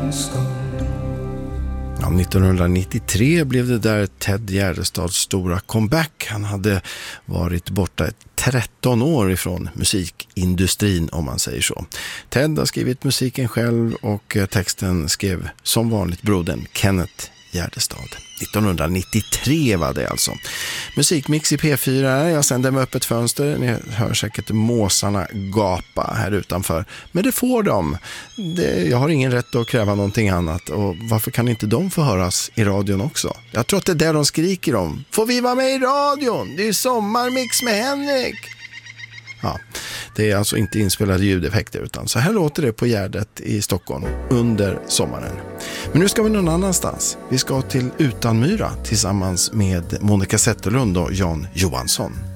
Ja, 1993 blev det där Ted Gärdestads stora comeback. Han hade varit borta 13 år ifrån musikindustrin, om man säger så. Ted har skrivit musiken själv och texten skrev som vanligt brodern Kenneth Gärdestad. 1993 var det alltså. Musikmix i P4. Jag sänder med öppet fönster. Ni hör säkert måsarna gapa här utanför. Men det får de. Jag har ingen rätt att kräva någonting annat. Och varför kan inte de få höras i radion också? Jag tror att det är där de skriker om. Får vi vara med i radion? Det är sommarmix med Henrik. Ja, det är alltså inte inspelade ljudeffekter, utan så här låter det på Gärdet i Stockholm under sommaren. Men nu ska vi någon annanstans. Vi ska till Utanmyra tillsammans med Monica Zetterlund och Jan Johansson.